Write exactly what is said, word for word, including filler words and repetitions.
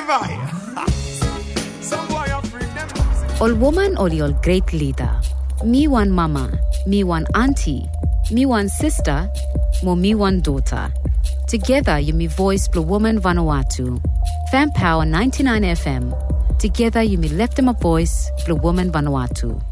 All woman or all great leader. Me one mama, me one auntie, me one sister, mo me one daughter. Together you me voice Blue Woman Vanuatu. Fan Power ninety-nine F M. Together you me left them a voice Blue Woman Vanuatu.